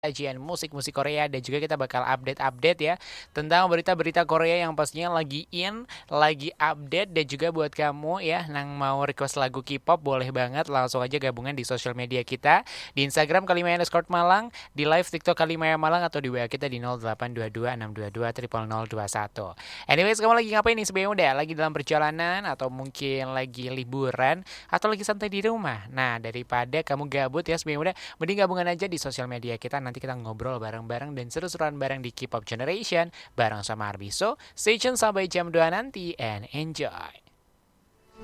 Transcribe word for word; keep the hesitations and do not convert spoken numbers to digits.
Sajian musik-musik Korea dan juga kita bakal update-update ya tentang berita-berita Korea yang pastinya lagi in, lagi update dan juga buat kamu ya yang mau request lagu K-pop boleh banget langsung aja gabungan di sosial media kita di Instagram Kalimaya underscore Malang, di live TikTok Kalimaya Malang atau di W A kita di nol delapan dua dua enam dua dua nol nol nol dua satu. Anyways, kamu lagi ngapain nih sebenarnya udah lagi dalam perjalanan atau mungkin lagi liburan atau lagi santai di rumah? Nah, daripada kamu gabut ya sebenarnya udah mending gabungan aja di sosial media kita. Nanti kita ngobrol bareng-bareng dan seru-seruan bareng di K-pop Generation bareng sama Arbiso. Stay tune sampai jam dua nanti and enjoy.